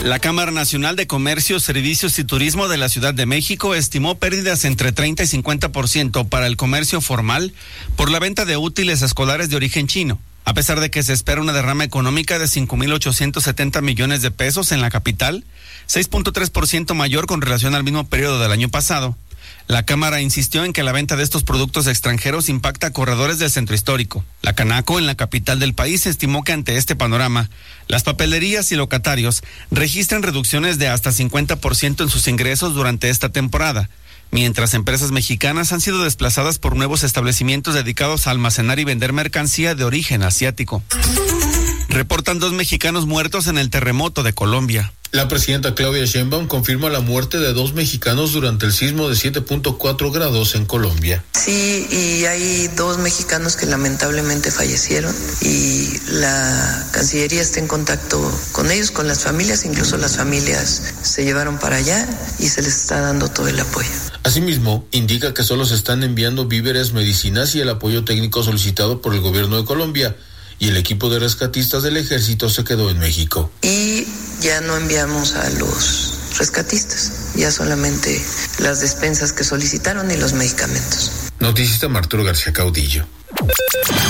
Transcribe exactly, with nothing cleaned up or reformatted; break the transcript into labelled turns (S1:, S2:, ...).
S1: La Cámara Nacional de Comercio, Servicios y Turismo de la Ciudad de México estimó pérdidas entre treinta y cincuenta por ciento para el comercio formal por la venta de útiles escolares de origen chino, a pesar de que se espera una derrama económica de cinco mil ochocientos setenta millones de pesos en la capital, seis punto tres por ciento mayor con relación al mismo periodo del año pasado. La Cámara insistió en que la venta de estos productos extranjeros impacta a corredores del centro histórico. La Canaco, en la capital del país, estimó que ante este panorama, las papelerías y locatarios registran reducciones de hasta cincuenta por ciento en sus ingresos durante esta temporada, mientras empresas mexicanas han sido desplazadas por nuevos establecimientos dedicados a almacenar y vender mercancía de origen asiático. Reportan dos mexicanos muertos en el terremoto de Colombia.
S2: La presidenta Claudia Sheinbaum confirma la muerte de dos mexicanos durante el sismo de siete punto cuatro grados en Colombia.
S3: Sí, y hay dos mexicanos que lamentablemente fallecieron y la Cancillería está en contacto con ellos, con las familias, incluso las familias se llevaron para allá y se les está dando todo el apoyo.
S2: Asimismo, indica que solo se están enviando víveres, medicinas y el apoyo técnico solicitado por el gobierno de Colombia, y el equipo de rescatistas del ejército se quedó en México.
S3: Y ya no enviamos a los rescatistas, ya solamente las despensas que solicitaron y los medicamentos.
S2: Noticias de Arturo García Caudillo.